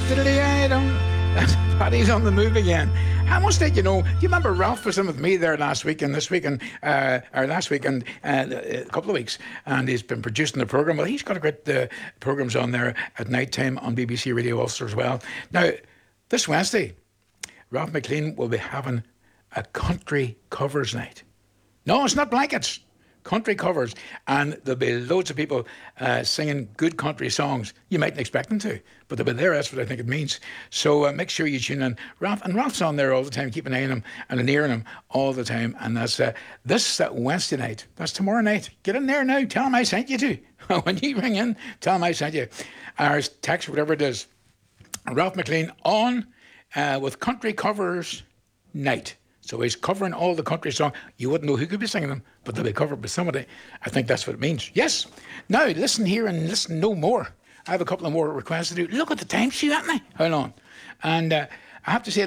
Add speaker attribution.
Speaker 1: I don't. Paddy's on the move again. How much did you know? Do you remember Ralph was in with me there last week and this week and last week and a couple of weeks, and he's been producing the programme. Well, he's got a great programmes on there at night time on BBC Radio Ulster as well. Now, this Wednesday, Ralph McLean will be having a country covers night. No, it's not blankets. Country covers, and there'll be loads of people singing good country songs. You mightn't expect them to, but they'll be there. That's what I think it means. So make sure you tune in. Ralph's on there all the time. Keep an eye on him and an ear on him all the time. And that's this Wednesday night. That's tomorrow night. Get in there now. Tell him I sent you to. When you ring in, tell him I sent you. Or text, whatever it is. Ralph McLean on with country covers night. So he's covering all the country songs. You wouldn't know who could be singing them, but they'll be covered by somebody. I think that's what it means. Yes. Now, listen here and listen no more. I have a couple of more requests to do. Look at the time sheet, haven't I? Hold on. And I have to say,